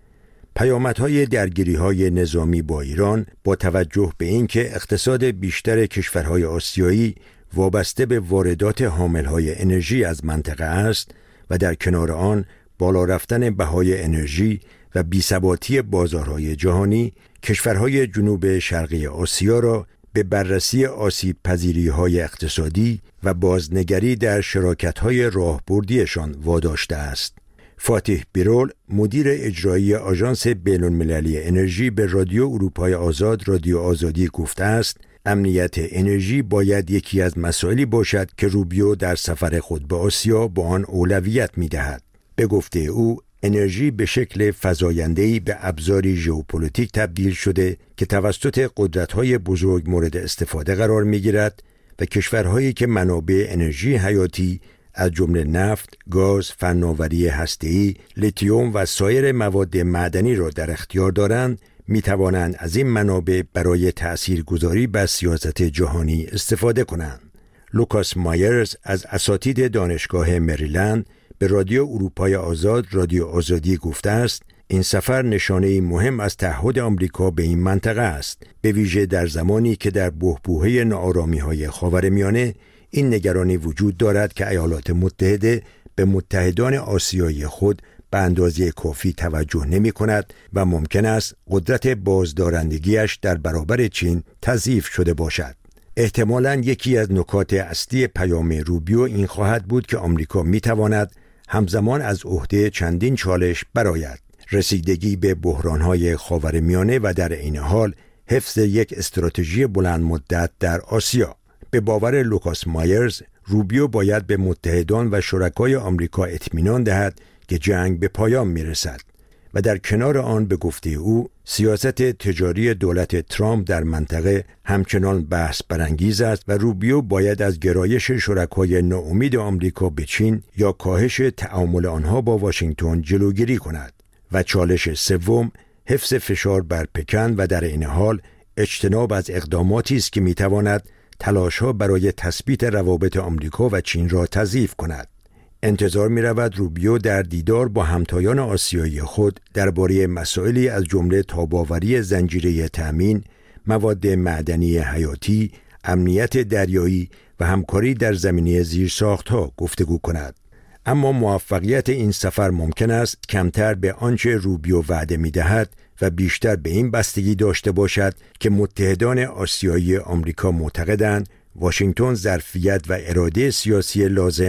پیامدهای درگیری‌های نظامی با ایران با توجه به اینکه اقتصاد بیشتر کشورهای آسیایی وابسته به واردات حاملهای انرژی از منطقه است و در کنار آن بالا رفتن بهای انرژی و بی‌ثباتی بازارهای جهانی، کشورهای جنوب شرقی آسیا را به بررسی آسیب پذیری‌های اقتصادی و بازنگری در شراکت‌های راهبردیشان واداشته است. فاتح بیرول، مدیر اجرایی آژانس بین‌المللی انرژی، به رادیو اروپای آزاد رادیو آزادی گفته است امنیت انرژی باید یکی از مسائلی باشد که روبیو در سفر خود به آسیا با آن اولویت می‌دهد. به گفته او، انرژی به شکل فزاینده‌ای به ابزاری ژئوپلیتیک تبدیل شده که توسط قدرت‌های بزرگ مورد استفاده قرار می‌گیرد و کشورهایی که منابع انرژی حیاتی از جمله نفت، گاز، فناوری هسته‌ای، لیتیوم و سایر مواد معدنی را در اختیار دارند، می توانند از این منابع برای تأثیرگذاری بر سیاست جهانی استفاده کنند. لوکاس مایرز از اساتید دانشگاه مریلند به رادیو اروپای آزاد رادیو آزادی گفته است این سفر نشانه‌ای مهم از تعهد آمریکا به این منطقه است، به ویژه در زمانی که در بحبوحه ناآرامی‌های خاورمیانه این نگرانی وجود دارد که ایالات متحده به متحدان آسیایی خود به اندازه کافی توجه نمی کند و ممکن است قدرت بازدارندگیش در برابر چین تضعیف شده باشد. احتمالاً یکی از نکات اصلی پیام روبیو این خواهد بود که آمریکا می تواند همزمان از عهده چندین چالش برآید: رسیدگی به بحران‌های خاورمیانه و در عین حال حفظ یک استراتژی بلند مدت در آسیا. به باور لوکاس مایرز، روبیو باید به متحدان و شرکای آمریکا اطمینان دهد که جنگ به پایان میرسد و در کنار آن به گفته او سیاست تجاری دولت ترامپ در منطقه همچنان بحث برانگیز است و روبیو باید از گرایش شرکای ناامید آمریکا به چین یا کاهش تعامل آنها با واشنگتن جلوگیری کند. و چالش سوم حفظ فشار بر پکن و در این حال اجتناب از اقداماتی است که میتواند تلاش‌ها برای تثبیت روابط آمریکا و چین را تضعیف کند. انتظار می‌رود روبیو در دیدار با همتایان آسیایی خود درباره مسائلی از جمله تاب‌آوری زنجیره تأمین، مواد معدنی حیاتی، امنیت دریایی و همکاری در زمینه زیرساخت‌ها گفتگو کند. اما موفقیت این سفر ممکن است کمتر به آنچه روبیو وعده می‌دهد و بیشتر به این بستگی داشته باشد که متحدان آسیایی آمریکا معتقدند واشنگتن ظرفیت و اراده سیاسی لازم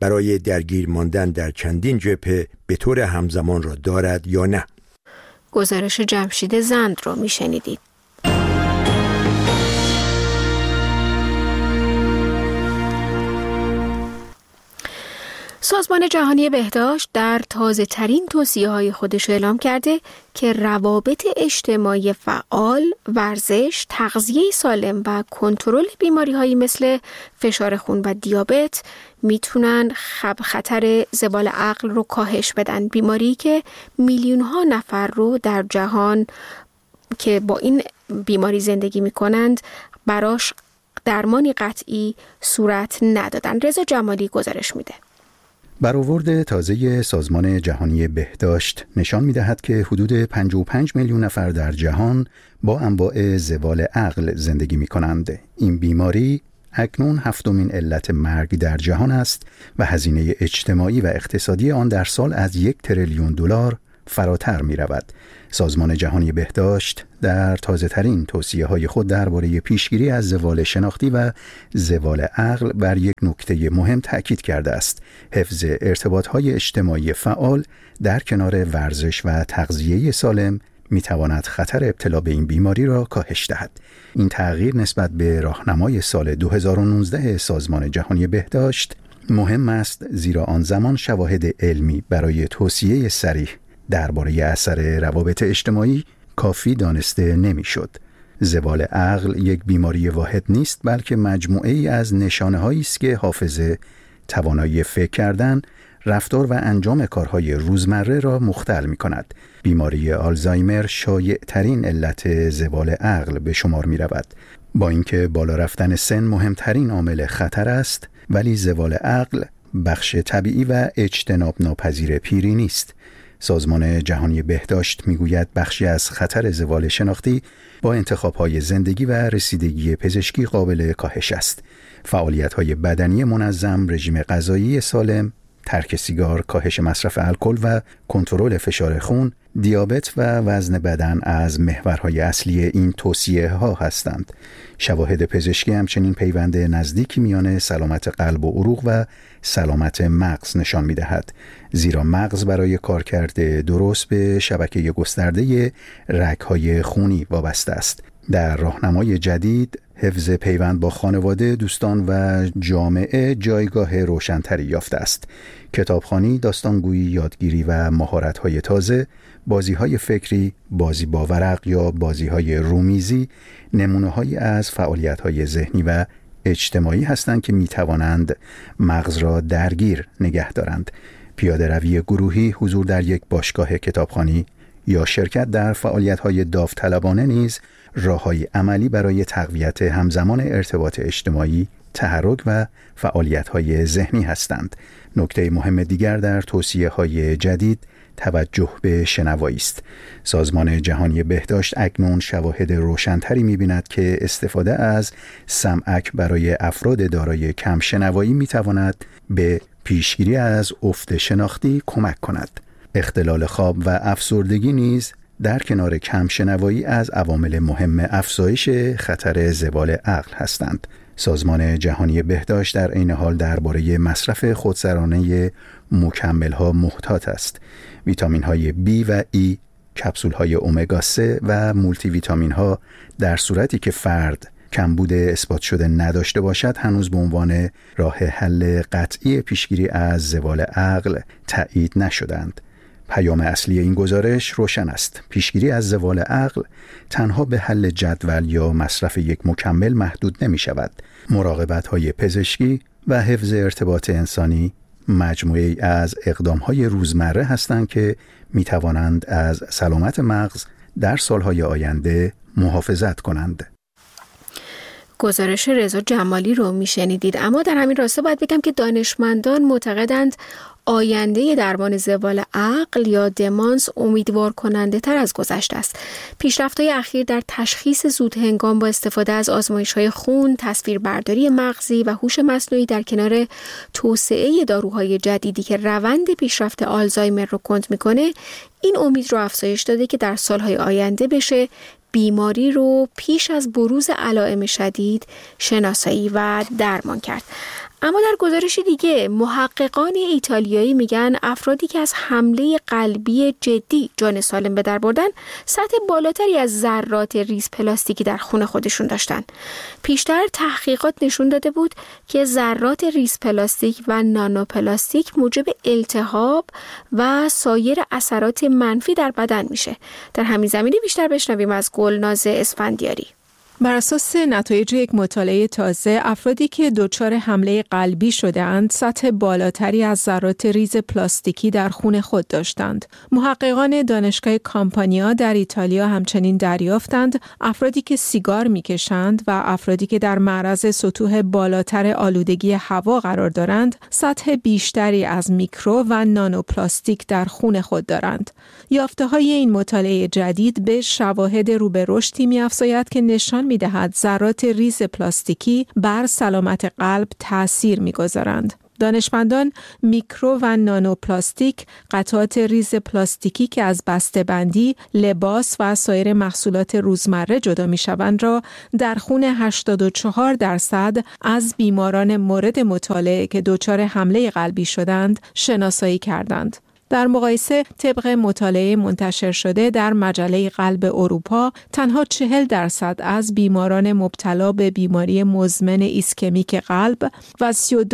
برای درگیر ماندن در چندین جبهه به طور همزمان را دارد یا نه. گزارش جمشید زند رو میشنیدید. سازمان جهانی بهداشت در تازه ترین توصیه‌های خودش اعلام کرده که روابط اجتماعی فعال، ورزش، تغذیه سالم و کنترل بیماری‌هایی مثل فشار خون و دیابت میتونن خطر زوال عقل رو کاهش بدن. بیماری که میلیون‌ها نفر رو در جهان که با این بیماری زندگی میکنند براش درمانی قطعی صورت ندادن. رضا جمالی گزارش میده. برآورد تازه سازمان جهانی بهداشت نشان می‌دهد که حدود 55 میلیون نفر در جهان با انواع زوال عقل زندگی می‌کنند. این بیماری اکنون 7مین علت مرگ در جهان است و هزینه اجتماعی و اقتصادی آن در سال از 1 تریلیون دلار فراتر می‌رود. سازمان جهانی بهداشت در تازه‌ترین توصیه‌های خود درباره پیشگیری از زوال شناختی و زوال عقل بر یک نکته مهم تأکید کرده است: حفظ ارتباط‌های اجتماعی فعال در کنار ورزش و تغذیه سالم می‌تواند خطر ابتلا به این بیماری را کاهش دهد. این تغییر نسبت به راهنمای سال 2019 سازمان جهانی بهداشت مهم است، زیرا آن زمان شواهد علمی برای توصیه صریح درباره اثر روابط اجتماعی کافی دانسته نمی‌شد. زوال عقل یک بیماری واحد نیست، بلکه مجموعه ای از نشانه‌هایی است که حافظه، توانایی فکر کردن، رفتار و انجام کارهای روزمره را مختل می‌کند. بیماری آلزایمر شایع‌ترین علت زوال عقل به شمار می‌رود. با اینکه بالا رفتن سن مهمترین عامل خطر است، ولی زوال عقل بخش طبیعی و اجتناب ناپذیر پیری نیست. سازمان جهانی بهداشت میگوید بخشی از خطر زوال شناختی با انتخاب‌های زندگی و رسیدگی پزشکی قابل کاهش است. فعالیت‌های بدنی منظم، رژیم غذایی سالم، ترک سیگار، کاهش مصرف الکل و کنترل فشار خون، دیابت و وزن بدن از محورهای اصلی این توصیه‌ها هستند. شواهد پزشکی همچنین پیوند نزدیکی میان سلامت قلب و عروق و سلامت مغز نشان می‌دهد، زیرا مغز برای کارکرد درست به شبکه گسترده رگ‌های خونی وابسته است. در راهنمای جدید، حفظ پیوند با خانواده، دوستان و جامعه جایگاه روشن‌تری یافته است. کتابخوانی، داستانگویی، یادگیری و مهارت‌های تازه، بازی‌های فکری، بازی با ورق یا بازی‌های رومیزی نمونه‌هایی از فعالیت‌های ذهنی و اجتماعی هستند که می‌توانند مغز را درگیر نگه دارند. پیاده‌روی گروهی، حضور در یک باشگاه کتابخوانی یا شرکت در فعالیت‌های داوطلبانه نیز راه‌های عملی برای تقویت همزمان ارتباط اجتماعی، تحرک و فعالیت‌های ذهنی هستند. نکته مهم دیگر در توصیه‌های جدید توجه به شنوایی است. سازمان جهانی بهداشت اکنون شواهد روشن‌تری می‌بیند که استفاده از سمعک برای افراد دارای کم شنوایی می‌تواند به پیشگیری از افت شناختی کمک کند. اختلال خواب و افسردگی نیز در کنار کم شنوایی از عوامل مهم افزایش خطر زوال عقل هستند. سازمان جهانی بهداشت در عین حال درباره مصرف خودسرانه مکمل‌ها محتاط است. ویتامین‌های B و E، کپسول‌های امگا 3 و مولتی ویتامین‌ها در صورتی که فرد کمبود اثبات شده نداشته باشد هنوز به عنوان راه حل قطعی پیشگیری از زوال عقل تایید نشدند. پیام اصلی این گزارش روشن است. پیشگیری از زوال عقل تنها به حل جدول یا مصرف یک مکمل محدود نمی شود. مراقبت‌های پزشکی و حفظ ارتباط انسانی مجموعه‌ای از اقدام‌های روزمره هستند که می توانند از سلامت مغز در سالهای آینده محافظت کنند. گزارش رضا جمالی رو میشنیدید. اما در همین راسته باید بگم که دانشمندان معتقدند آینده درمان زوال عقل یا دمانس امیدوار کننده تر از گذشته است. پیشرفت‌های اخیر در تشخیص زود هنگام با استفاده از آزمایش‌های خون، تصویربرداری مغزی و هوش مصنوعی در کنار توسعه داروهای جدیدی که روند پیشرفت آلزایمر رو کند می‌کنه، این امید رو افزایش داده که در سال‌های آینده بشه بیماری رو پیش از بروز علائم شدید شناسایی و درمان کرد. اما در گزارش دیگه محققان ایتالیایی میگن افرادی که از حمله قلبی جدی جان سالم به در بردن سطح بالاتری از ذرات ریز پلاستیکی در خون خودشون داشتن. پیشتر تحقیقات نشون داده بود که ذرات ریز پلاستیک و نانو پلاستیک موجب التهاب و سایر اثرات منفی در بدن میشه. در همین زمینه بیشتر بشنویم از گلناز اسفندیاری. بر اساس نتایج یک مطالعه تازه، افرادی که دچار حمله قلبی شده‌اند، سطح بالاتری از ذرات ریز پلاستیکی در خون خود داشتند. محققان دانشگاه کامپانیا در ایتالیا همچنین دریافتند افرادی که سیگار می‌کشند و افرادی که در معرض سطوح بالاتر آلودگی هوا قرار دارند، سطح بیشتری از میکرو و نانو پلاستیک در خون خود دارند. یافته‌های این مطالعه جدید به شواهد رو به رشدی می‌افزاید که نشان می‌دهد ذرات ریز پلاستیکی بر سلامت قلب تأثیر می‌گذارند. دانشمندان میکرو و نانو پلاستیک، قطعات ریز پلاستیکی که از بسته‌بندی، لباس و سایر محصولات روزمره جدا می‌شوند را در خون 84% از بیماران مورد مطالعه که دچار حمله قلبی شدند شناسایی کردند. در مقایسه طبق مطالعه منتشر شده در مجله قلب اروپا، تنها 40% از بیماران مبتلا به بیماری مزمن ایسکمیک قلب و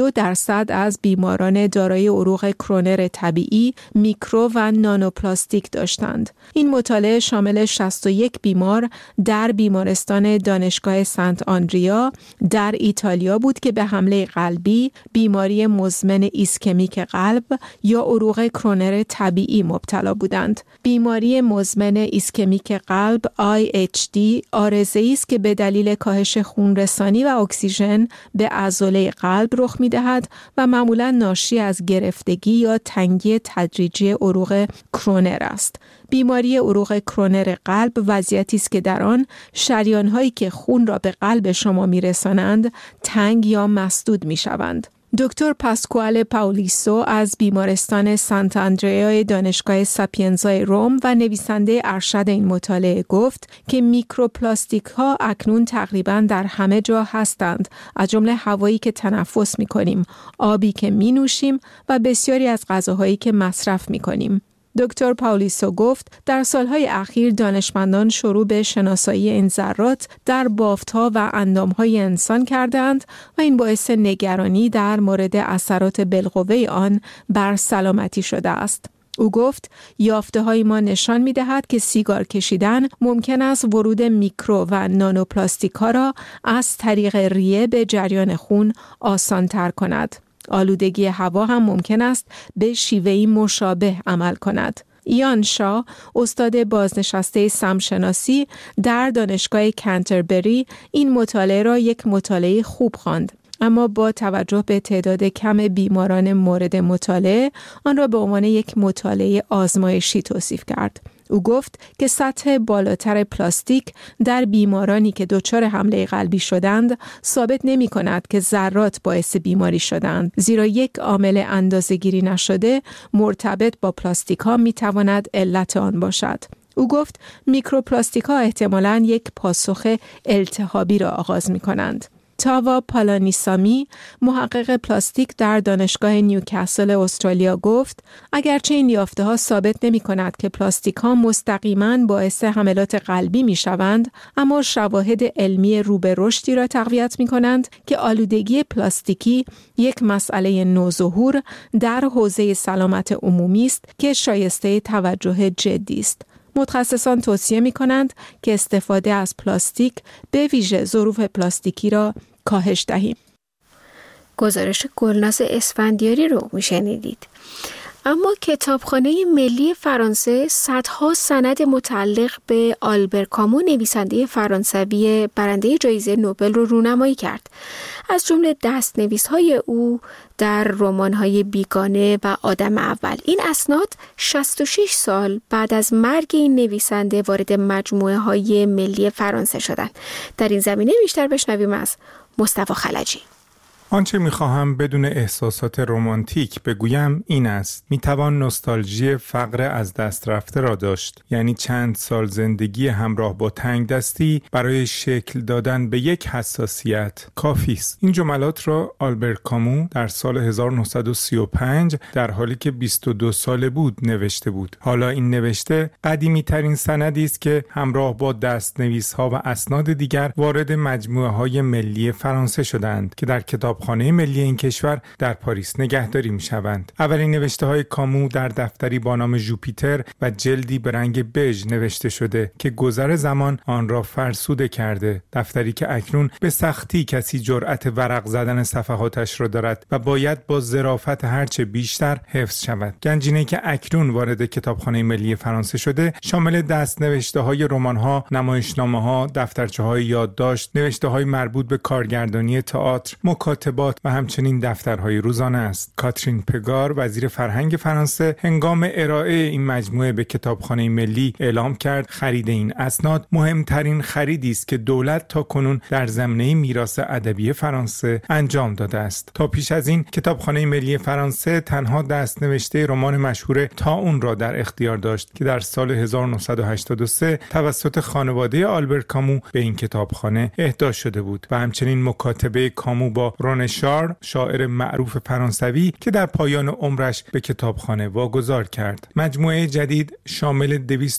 32% از بیماران دارای عروق کرونر طبیعی میکرو و نانوپلاستیک داشتند. این مطالعه شامل 61 بیمار در بیمارستان دانشگاه سنت آندریا در ایتالیا بود که به حمله قلبی، بیماری مزمن ایسکمیک قلب یا عروق کرونر طبیعی مبتلا بودند. بیماری مزمن ایسکمیک قلب IHD عارضه‌ای است که به دلیل کاهش خونرسانی و اکسیژن به عضله قلب رخ می‌دهد و معمولاً ناشی از گرفتگی یا تنگی تدریجی عروق کرونر است. بیماری عروق کرونر قلب وضعیتی است که در آن شریان‌هایی که خون را به قلب شما می‌رسانند تنگ یا مسدود می‌شوند. دکتر پاسکوال پاولیسو از بیمارستان سنت آندریا دانشگاه ساپینزا روم و نویسنده ارشد این مطالعه گفت که میکروپلاستیک ها اکنون تقریباً در همه جا هستند، از جمله هوایی که تنفس می‌کنیم، آبی که می‌نوشیم و بسیاری از غذاهایی که مصرف می‌کنیم. دکتر پاولیسو گفت در سالهای اخیر دانشمندان شروع به شناسایی این ذرات در بافت‌ها و اندام‌های انسان کردند و این باعث نگرانی در مورد اثرات بالقوه آن بر سلامتی شده است. او گفت یافته‌های ما نشان می‌دهد که سیگار کشیدن ممکن است ورود میکرو و نانوپلاستیک‌ها را از طریق ریه به جریان خون آسان‌تر کند. آلودگی هوا هم ممکن است به شیوهی مشابه عمل کند. ایان شا، استاد بازنشسته سمشناسی در دانشگاه کنتربری، این مطالعه را یک مطالعه خوب خواند، اما با توجه به تعداد کم بیماران مورد مطالعه آن را به عنوان یک مطالعه آزمایشی توصیف کرد. او گفت که سطح بالاتر پلاستیک در بیمارانی که دچار حمله قلبی شدند ثابت نمی کند که ذرات باعث بیماری شدند، زیرا یک عامل اندازه‌گیری نشده مرتبط با پلاستیک ها می تواند علت آن باشد. او گفت میکروپلاستیک ها احتمالاً یک پاسخ التهابی را آغاز می کنند. تاوا پالانیسامی، محقق پلاستیک در دانشگاه نیوکاسل استرالیا گفت اگرچه این یافته‌ها ثابت نمی‌کند که پلاستیک‌ها مستقیماً باعث حملات قلبی می‌شوند، اما شواهد علمی رو به رشدی را تقویت می‌کنند که آلودگی پلاستیکی یک مسئله نوظهور در حوزه سلامت عمومی است که شایسته توجه جدی است. متخصصان توصیه می‌کنند که استفاده از پلاستیک به ویژه ظروف پلاستیکی را کاهش دهیم. گزارش گلناز اسفندیاری رو میشنیدید. اما کتابخانه ملی فرانسه صدها سند متعلق به آلبر کامو، نویسنده فرانسوی برنده جایزه نوبل رو رونمایی کرد. از جمله دست‌نویس‌های او در رمان‌های بیگانه و آدم اول. این اسناد 66 سال بعد از مرگ این نویسنده وارد مجموعه‌های ملی فرانسه شدند. در این زمینه بیشتر بشنویم از مصطفی خلجی. آنچه می‌خواهم بدون احساسات رمانتیک بگویم این است: می‌توان نوستالژی فقر از دست رفته را داشت، یعنی چند سال زندگی همراه با تنگ دستی برای شکل دادن به یک حساسیت کافی است. این جملات را آلبر کامو در سال 1935 در حالی که 22 ساله بود نوشته بود. حالا این نوشته قدیمی‌ترین سندی است که همراه با دست‌نویس‌ها و اسناد دیگر وارد مجموعه‌های ملی فرانسه شدند که در کتابخانه ملی این کشور در پاریس نگهداری می‌شوند. اولین نوشته‌های کامو در دفتری با نام ژوپیتر و جلدی به رنگ بژ نوشته شده که گذر زمان آن را فرسوده کرده. دفتری که اکنون به سختی کسی جرأت ورق زدن صفحاتش را دارد و باید با ظرافت هرچه بیشتر حفظ شود. گنجینه‌ای که اکنون وارد کتابخانه ملی فرانسه شده شامل دست‌نوشته‌های رمان‌ها، نمایشنامه‌ها، دفترچه‌های یادداشت، نوشته‌های مربوط به کارگردانی تئاتر، مکاتبات و همچنین دفترهای روزانه است. کاترین پگار، وزیر فرهنگ فرانسه، هنگام ارائه این مجموعه به کتابخانه ملی اعلام کرد خرید این اسناد مهمترین خریدی است که دولت تا کنون در زمینه میراث ادبی فرانسه انجام داده است. تا پیش از این کتابخانه ملی فرانسه تنها دست‌نوشته رمان مشهور تاون را در اختیار داشت که در سال 1983 توسط خانواده آلبر کامو به این کتابخانه اهدا شده بود و همچنین مکاتبه کامو با رون شار، شاعر معروف فرانسوی که در پایان عمرش به کتابخانه واگذار کرد. مجموعه جدید شامل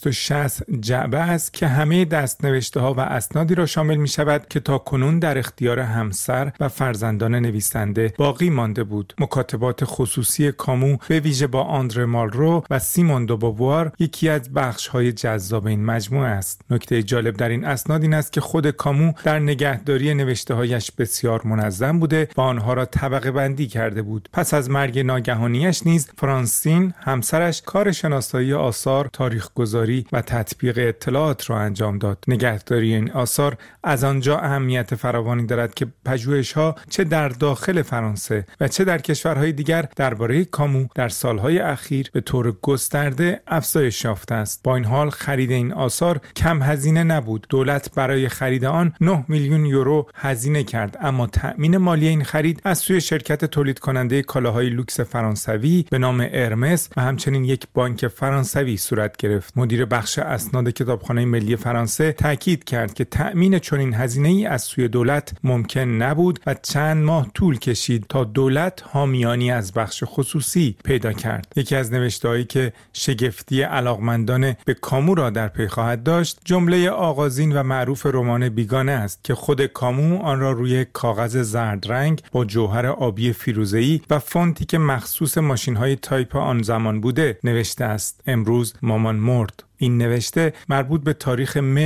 260 جعبه است که همه دست‌نوشته‌ها و اسنادی را شامل می‌شود که تاکنون در اختیار همسر و فرزندان نویسنده باقی مانده بود. مکاتبات خصوصی کامو به ویژه با آندره مالرو و سیمون دو بووار یکی از بخش‌های جذاب این مجموعه است. نکته جالب در این اسناد این است که خود کامو در نگهداری نوشته‌هایش بسیار منظم بوده و آنها را طبقه بندی کرده بود. پس از مرگ ناگهانیش نیز فرانسین همسرش کار شناسایی آثار، تاریخ‌گذاری و تطبیق اطلاعات را انجام داد. نگهداری این آثار از آنجا اهمیت فراوانی دارد که پژوهش‌ها چه در داخل فرانسه و چه در کشورهای دیگر درباره کامو در سالهای اخیر به طور گسترده افزایش یافته است. با این حال خرید این آثار کم هزینه نبود. دولت برای خرید آن 9 میلیون یورو هزینه کرد، اما تأمین مالی این خرید از سوی شرکت تولید کننده کالاهای لوکس فرانسوی به نام ارمس و همچنین یک بانک فرانسوی صورت گرفت. مدیر بخش اسناد کتابخانه ملی فرانسه تاکید کرد که تأمین چنین هزینه‌ای از سوی دولت ممکن نبود و چند ماه طول کشید تا دولت حامیانی از بخش خصوصی پیدا کرد. یکی از نوشته‌هایی که شگفتی علاقمندان به کامو را در پی خواهد داشت جمله آغازین و معروف رمان بیگانه است که خود کامو آن را روی کاغذ زرد رنگ با جوهر آبی فیروزه‌ای و فونتی که مخصوص ماشین‌های تایپ آن زمان بوده نوشته است: امروز مامان مرد. این نوشته مربوط به تاریخ مه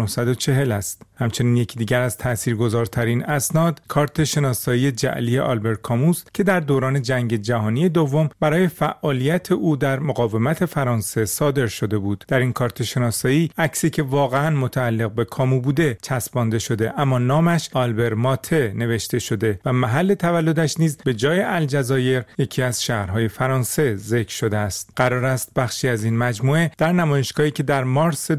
1940 است. همچنین یکی دیگر از تاثیرگذارترین اسناد کارت شناسایی جعلی آلبر کاموس که در دوران جنگ جهانی دوم برای فعالیت او در مقاومت فرانسه صادر شده بود. در این کارت شناسایی عکسی که واقعا متعلق به کامو بوده چسبانده شده، اما نامش آلبر ماته نوشته شده و محل تولدش نیز به جای الجزایر یکی از شهرهای فرانسه ذکر شده است. قرار است بخشی از این مجموعه در نمایشگاهی که در مارس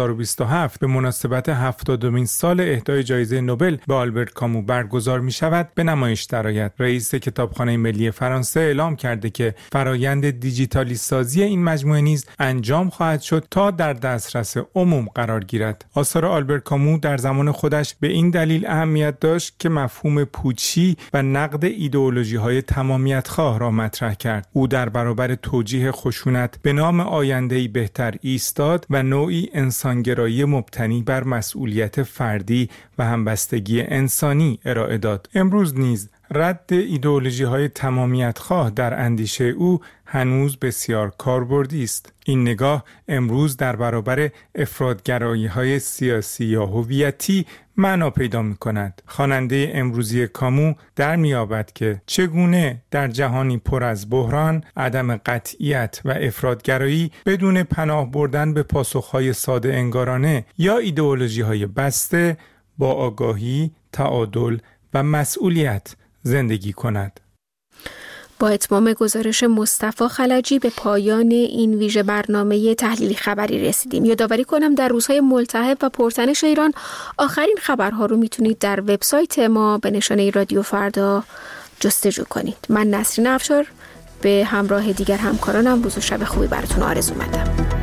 2027 به مناسبت 70مین سال اهدای جایزه نوبل به آلبر کامو برگزار می شود به نمایش درآید. رئیس کتابخانه ملی فرانسه اعلام کرده که فرایند دیجیتالی سازی این مجموعه نیز انجام خواهد شد تا در دسترس عموم قرار گیرد. آثار آلبر کامو در زمان خودش به این دلیل اهمیت داشت که مفهوم پوچی و نقد ایدئولوژی‌های تمامیت‌خواه را مطرح کرد. او در برابر توجیه خشونت به نام آینده‌ای بهتر ایستاد و نوعی انسانگرایی مبتنی بر مسئولیت فردی و همبستگی انسانی ارائه داد. امروز نیز رد ایدئولوژی‌های تمامیت‌خواه در اندیشه او هنوز بسیار کاربردی است. این نگاه امروز در برابر افراط‌گرایی‌های سیاسی یا هویتی معنا پیدا می‌کند. خواننده امروزی کامو در می‌یابد که چگونه در جهانی پر از بحران، عدم قطعیت و افراط‌گرایی بدون پناه بردن به پاسخ‌های ساده انگارانه یا ایدئولوژی‌های بسته با آگاهی، تعادل و مسئولیت زندگی کند. با اتمام گزارش مصطفی خلجی به پایان این ویژه برنامه تحلیلی خبری رسیدیم. یادآوری کنم در روزهای ملتهب و پرتنش ایران آخرین خبرها رو میتونید در وبسایت ما به نشانه رادیو فردا جستجو کنید. من نسرین افشار به همراه دیگر همکارانم روز و شب خوبی براتون آرزو می‌کنم.